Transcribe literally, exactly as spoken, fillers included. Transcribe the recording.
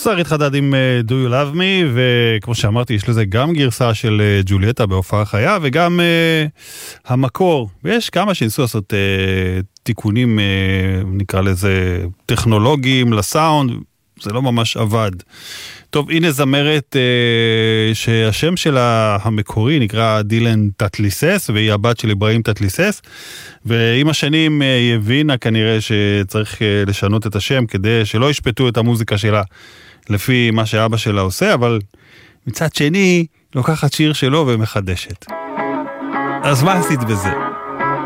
שרית חדד עם Do You Love Me, וכמו שאמרתי, יש לזה גם גרסה של ג'וליאטה בהופעה חיה, וגם uh, המקור. ויש כמה שניסו לעשות uh, תיקונים, uh, נקרא לזה, טכנולוגיים לסאונד, זה לא ממש עבד. טוב, הנה זמרת uh, שהשם שלה המקורי נקרא דילן טטליסס, והיא הבת של אברהים טטליסס, ועם השנים uh, היא הבינה כנראה שצריך uh, לשנות את השם, כדי שלא ישפטו את המוזיקה שלה לפי מה שאבא שלה עושה, אבל מצד שני לוקחת שיר שלו ומחדשת. אז מה עשית בזה?